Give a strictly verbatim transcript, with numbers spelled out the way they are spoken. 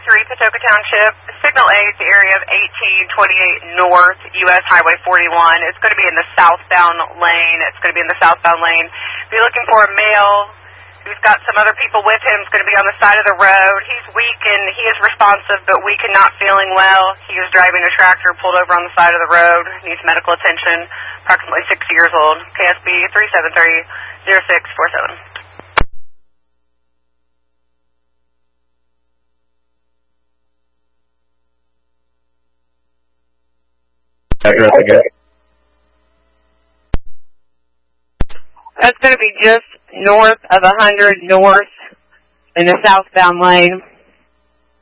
three, Patoka Township. Signal A is the area of eighteen twenty-eight North, U S Highway forty-one. It's going to be in the southbound lane. It's going to be in the southbound lane. Be looking for a male who's got some other people with him. It's going to be on the side of the road. He's weak and he is responsive, but weak and not feeling well. He is driving a tractor pulled over on the side of the road. Needs medical attention. Approximately sixty years old. K S B three seven three zero six four seven. Address again. That's going to be just north of one hundred North in the southbound lane.